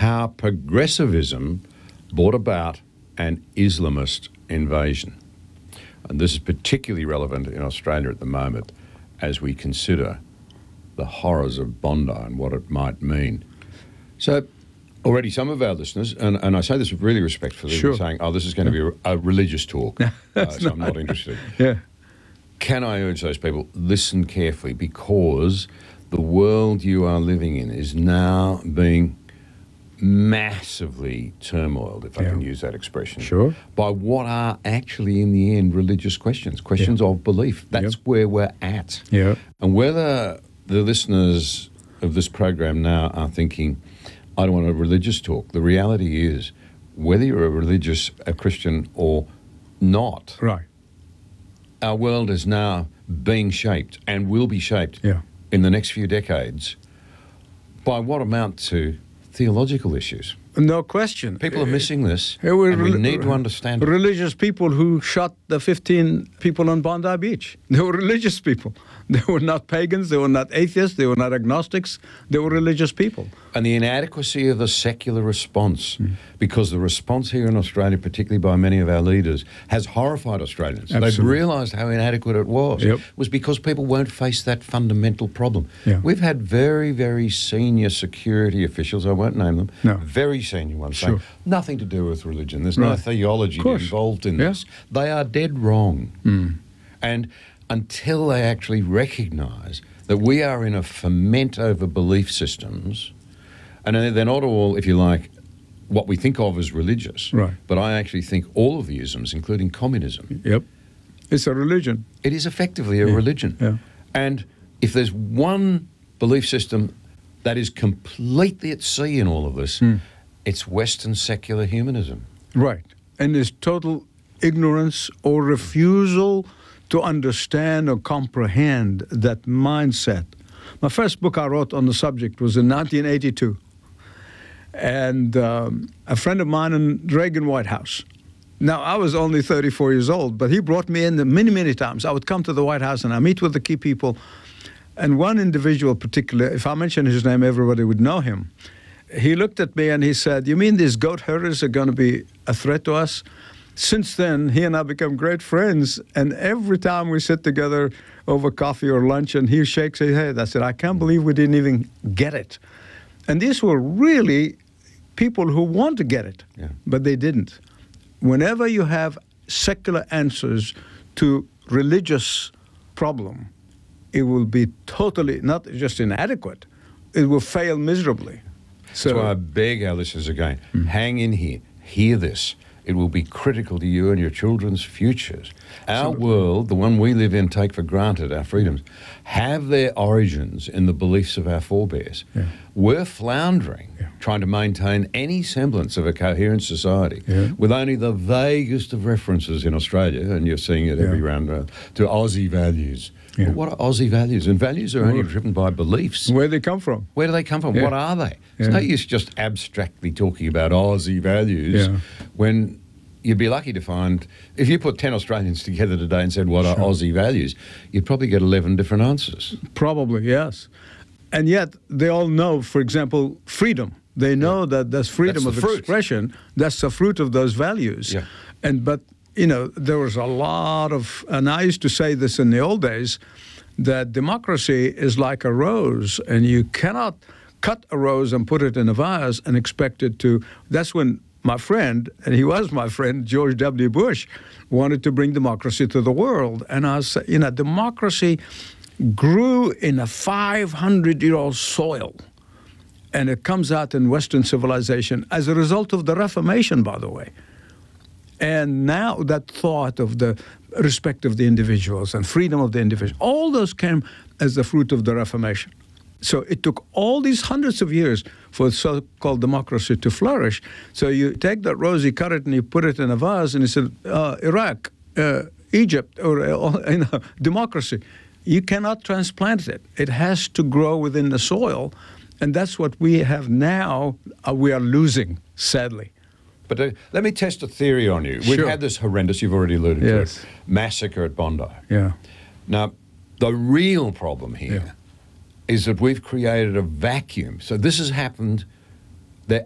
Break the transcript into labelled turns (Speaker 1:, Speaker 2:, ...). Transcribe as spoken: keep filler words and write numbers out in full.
Speaker 1: how progressivism brought about an Islamist invasion. And this is particularly relevant in Australia at the moment as we consider the horrors of Bondi and what it might mean. So already some of our listeners, and, and I say this really respectfully,
Speaker 2: sure.
Speaker 1: are saying, oh, this is going to be a, a religious talk, uh, so I'm not interested.
Speaker 2: Yeah.
Speaker 1: Can I urge those people, listen carefully, because the world you are living in is now being massively turmoiled, if I
Speaker 2: Yeah.
Speaker 1: can use that expression,
Speaker 2: Sure.
Speaker 1: by what are actually, in the end, religious questions, questions
Speaker 2: Yeah.
Speaker 1: of belief. That's
Speaker 2: Yep.
Speaker 1: where we're at.
Speaker 2: Yeah.
Speaker 1: And whether the listeners of this program now are thinking, I don't want a religious talk, the reality is, whether you're a religious, a Christian or not,
Speaker 2: Right.
Speaker 1: our world is now being shaped and will be shaped
Speaker 2: Yeah.
Speaker 1: in the next few decades by what amount to theological issues.
Speaker 2: No question.
Speaker 1: People are missing this,
Speaker 2: Here we're
Speaker 1: and we
Speaker 2: rel-
Speaker 1: need to understand it.
Speaker 2: Religious people who shot the fifteen people on Bondi Beach. They were religious people. They were not pagans. They were not atheists. They were not agnostics. They were religious people.
Speaker 1: And the inadequacy of the secular response, mm. because the response here in Australia, particularly by many of our leaders, has horrified Australians.
Speaker 2: Absolutely.
Speaker 1: They've realised how inadequate it was.
Speaker 2: Yep.
Speaker 1: was because people won't face that fundamental problem.
Speaker 2: Yeah.
Speaker 1: We've had very, very senior security officials, I won't name them,
Speaker 2: No.
Speaker 1: very senior ones,
Speaker 2: Sure.
Speaker 1: saying nothing to do with religion. There's no
Speaker 2: Right.
Speaker 1: theology
Speaker 2: Course.
Speaker 1: involved in
Speaker 2: Yeah.
Speaker 1: this. They are dead wrong.
Speaker 2: Mm.
Speaker 1: And until they actually recognise that we are in a ferment over belief systems, and they're not all, if you like, what we think of as religious,
Speaker 2: Right.
Speaker 1: but I actually think all of the isms, including communism,
Speaker 2: Yep. It's a religion.
Speaker 1: it is effectively a
Speaker 2: Yeah.
Speaker 1: religion.
Speaker 2: Yeah.
Speaker 1: And if there's one belief system that is completely at sea in all of this,
Speaker 2: Mm.
Speaker 1: it's Western secular humanism.
Speaker 2: Right. And there's total ignorance or refusal to understand or comprehend that mindset. My first book I wrote on the subject was in nineteen eighty-two. And um, a friend of mine in Reagan White House. Now, I was only thirty-four years old, but he brought me in many, many times. I would come to the White House and I meet with the key people. And one individual particular, if I mention his name, everybody would know him. He looked at me and he said, you mean these goat herders are going to be a threat to us? Since then, he and I become great friends, and every time we sit together over coffee or lunch and he shakes his head, I said, I can't believe we didn't even get it. And these were really people who want to get it,
Speaker 1: Yeah.
Speaker 2: but they didn't. Whenever you have secular answers to religious problem, it will be totally, not just inadequate, it will fail miserably. So,
Speaker 1: That's why I beg our listeners again, mm. hang in here, hear this. It will be critical to you and your children's futures. Our
Speaker 2: Absolutely.
Speaker 1: world, the one we live in, take for granted, our freedoms, have their origins in the beliefs of our forebears.
Speaker 2: Yeah.
Speaker 1: We're floundering,
Speaker 2: Yeah.
Speaker 1: trying to maintain any semblance of a coherent society
Speaker 2: Yeah.
Speaker 1: with only the vaguest of references in Australia, and you're seeing it every
Speaker 2: Yeah.
Speaker 1: round, uh, to Aussie values.
Speaker 2: Yeah.
Speaker 1: But what are Aussie values? And values are only
Speaker 2: Well,
Speaker 1: driven by beliefs.
Speaker 2: where they come from?
Speaker 1: Where do they come from?
Speaker 2: Yeah.
Speaker 1: What are they? It's
Speaker 2: Yeah.
Speaker 1: no use just abstractly talking about Aussie values
Speaker 2: Yeah.
Speaker 1: when you'd be lucky to find, if you put ten Australians together today and said, what are
Speaker 2: Sure.
Speaker 1: Aussie values, you'd probably get eleven different answers.
Speaker 2: Probably, yes. And yet they all know, for example, freedom. They know yeah. that there's freedom
Speaker 1: That's
Speaker 2: of
Speaker 1: the fruit.
Speaker 2: expression. That's the fruit of those values.
Speaker 1: Yeah.
Speaker 2: And but, you know, there was a lot of, and I used to say this in the old days, that democracy is like a rose, and you cannot cut a rose and put it in a vase and expect it to, that's when my friend, and he was my friend, George W. Bush, wanted to bring democracy to the world. And I was, you know, democracy grew in a five hundred year old soil. And it comes out in Western civilization as a result of the Reformation, by the way. And now that thought of the respect of the individuals and freedom of the individual, all those came as the fruit of the Reformation. So it took all these hundreds of years for so-called democracy to flourish. So you take that rose, you cut it, and you put it in a vase, and you said, uh, Iraq, uh, Egypt, or uh, you know, democracy. You cannot transplant it. It has to grow within the soil, and that's what we have now. Uh, we are losing, sadly.
Speaker 1: But uh, let me test a theory on you. We've
Speaker 2: Sure.
Speaker 1: had this horrendous, you've already alluded
Speaker 2: Yes.
Speaker 1: to it, massacre at Bondi.
Speaker 2: Yeah.
Speaker 1: Now, the real problem here
Speaker 2: Yeah.
Speaker 1: is that we've created a vacuum. So this has happened